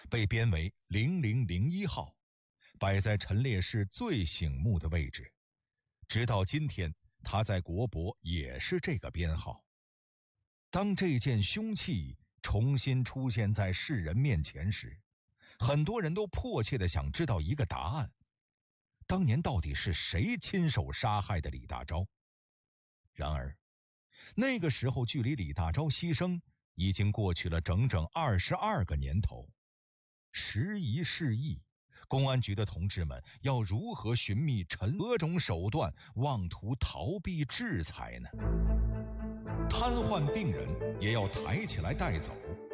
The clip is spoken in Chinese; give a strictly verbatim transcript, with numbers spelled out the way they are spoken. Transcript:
被编为零零零一号，摆在陈烈士最醒目的位置。直到今天，他在国博也是这个编号。当这件凶器重新出现在世人面前时，很多人都迫切地想知道一个答案：当年到底是谁亲手杀害的李大钊？然而，那个时候距离李大钊牺牲已经过去了整整二十二个年头。时移世易，公安局的同志们要如何寻觅陈何种手段，妄图逃避制裁呢？瘫痪病人也要抬起来带走，